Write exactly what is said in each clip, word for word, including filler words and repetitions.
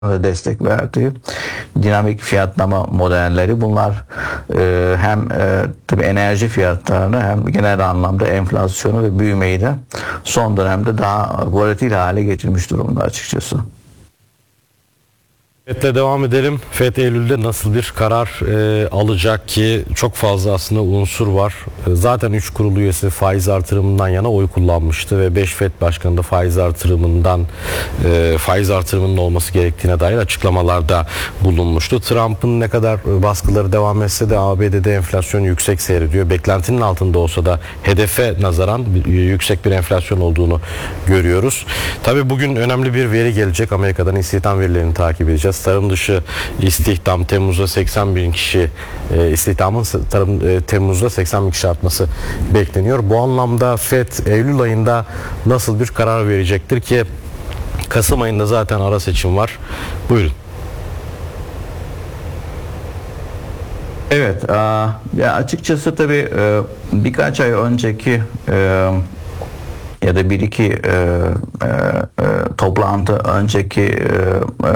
destek verdiği dinamik fiyatlama modelleri. Bunlar e, hem e, tabii enerji fiyatlarını hem genel anlamda enflasyonu ve büyümeyi de son dönemde daha volatil hale getirmiş durumda açıkçası. Fed'le devam edelim. Fed Eylül'de nasıl bir karar e, alacak ki çok fazla aslında unsur var. E, zaten üç kurul üyesi faiz artırımından yana oy kullanmıştı ve beş Fed Başkanı da faiz artırımından e, faiz artırımının olması gerektiğine dair açıklamalarda bulunmuştu. Trump'ın ne kadar baskıları devam etse de A B D'de enflasyon yüksek seyrediyor. Beklentinin altında olsa da hedefe nazaran yüksek bir enflasyon olduğunu görüyoruz. Tabii bugün önemli bir veri gelecek. Amerika'dan istihdam verilerini takip edeceğiz. Tarım dışı istihdam Temmuz'da seksen bin kişi e, istihdamın tarım e, Temmuz'da seksen bin kişi artması bekleniyor. Bu anlamda Fed Eylül ayında nasıl bir karar verecektir ki Kasım ayında zaten ara seçim var. Buyurun. Evet, ya açıkçası tabii birkaç ay önceki ya da bir iki e, e, toplantı önceki e,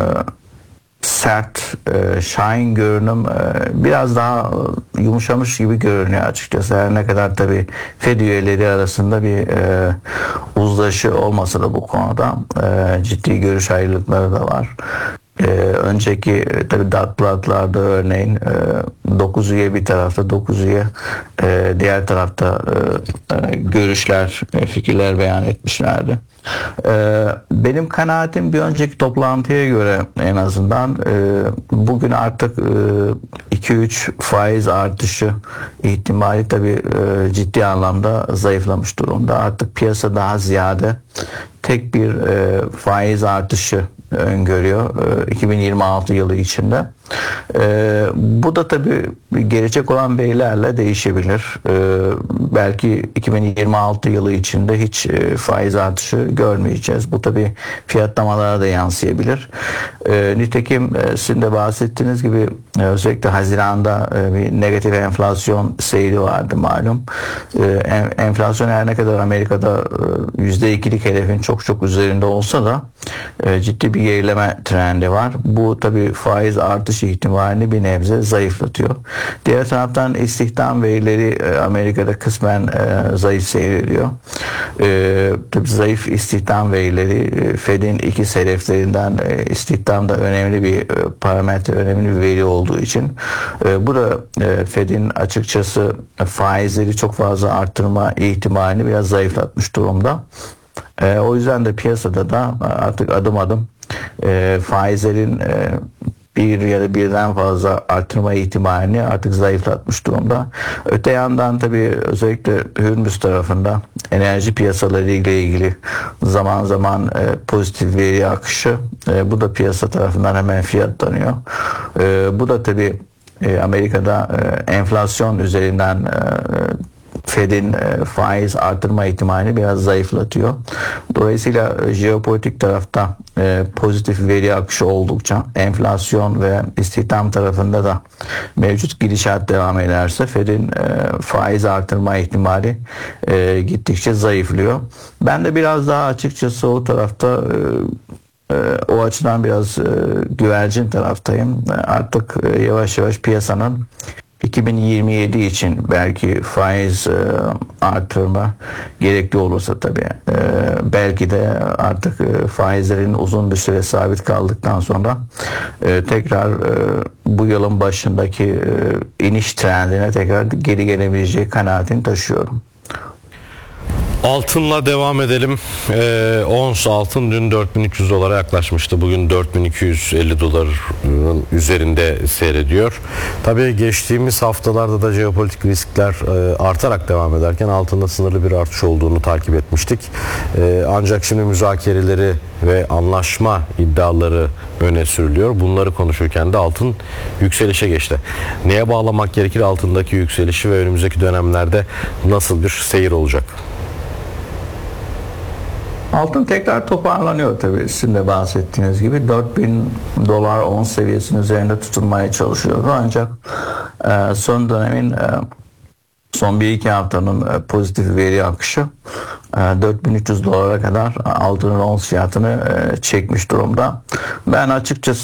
sert, e, şahin görünüm e, biraz daha yumuşamış gibi görünüyor açıkçası. Her ne kadar tabii Fed üyeleri arasında bir e, uzlaşı olmasa da bu konuda e, ciddi görüş ayrılıkları da var. Ee, önceki e, tabii dot plotlarda örneğin e, dokuz üye bir tarafta, dokuz üye e, diğer tarafta e, e, görüşler, e, fikirler beyan etmişlerdi. E, benim kanaatim bir önceki toplantıya göre en azından e, bugün artık iki üç faiz artışı ihtimali tabii e, ciddi anlamda zayıflamış durumda. Artık piyasa daha ziyade tek bir e, faiz artışı öngörüyor iki bin yirmi altı yılı içinde. Ee, bu da tabii gelecek olan verilerle değişebilir. Ee, belki iki bin yirmi altı yılı içinde hiç e, faiz artışı görmeyeceğiz. Bu tabii fiyatlamalara da yansıyabilir. Ee, nitekim e, sizin de bahsettiğiniz gibi e, özellikle Haziran'da e, bir negatif enflasyon seyri vardı malum. E, en, enflasyon her ne kadar Amerika'da e, yüzde ikilik hedefin çok çok üzerinde olsa da e, ciddi bir gerileme trendi var. Bu tabii faiz artış ihtimalini bir nebze zayıflatıyor. Diğer taraftan istihdam verileri Amerika'da kısmen e, zayıf seyrediyor. E, tabii zayıf istihdam verileri Fed'in iki hedeflerinden e, istihdam da önemli bir e, parametre, önemli bir veri olduğu için e, bu da e, Fed'in açıkçası faizleri çok fazla arttırma ihtimalini biraz zayıflatmış durumda. E, o yüzden de piyasada da artık adım adım e, faizlerin e, bir ya da birden fazla artırma ihtimalini artık zayıflatmış durumda. Öte yandan tabii özellikle Hürmüz tarafında enerji piyasaları ile ilgili zaman zaman e, pozitif veri akışı e, bu da piyasa tarafından hemen fiyatlanıyor. E, bu da tabii e, Amerika'da e, enflasyon üzerinden e, Fed'in e, faiz artırma ihtimalini biraz zayıflatıyor. Dolayısıyla e, jeopolitik tarafta e, pozitif veri akışı oldukça enflasyon ve istihdam tarafında da mevcut gidişat devam ederse Fed'in e, faiz artırma ihtimali e, gittikçe zayıflıyor. Ben de biraz daha açıkçası o tarafta e, e, o açıdan biraz e, güvercin taraftayım. E, artık e, yavaş yavaş piyasanın iki bin yirmi yedi için belki faiz e, artırma gerekli olursa tabii e, belki de artık e, faizlerin uzun bir süre sabit kaldıktan sonra e, tekrar e, bu yılın başındaki e, iniş trendine tekrar geri gelebileceği kanaatini taşıyorum. Altınla devam edelim. Ee, ons altın dün dört bin üç yüz dolara yaklaşmıştı. Bugün dört bin iki yüz elli doların üzerinde seyrediyor. Tabii geçtiğimiz haftalarda da jeopolitik riskler e, artarak devam ederken altında sınırlı bir artış olduğunu takip etmiştik. E, ancak şimdi müzakereleri ve anlaşma iddiaları öne sürülüyor. Bunları konuşurken de altın yükselişe geçti. Neye bağlamak gerekir altındaki yükselişi ve önümüzdeki dönemlerde nasıl bir seyir olacak? Altın tekrar toparlanıyor tabii sizin de bahsettiğiniz gibi dört bin dolar ons seviyesinin üzerinde tutulmaya çalışıyordu ancak e, son dönemin e, son bir iki haftanın e, pozitif veri akışı e, dört bin üç yüz dolara kadar altının ons fiyatını e, çekmiş durumda. Ben açıkçası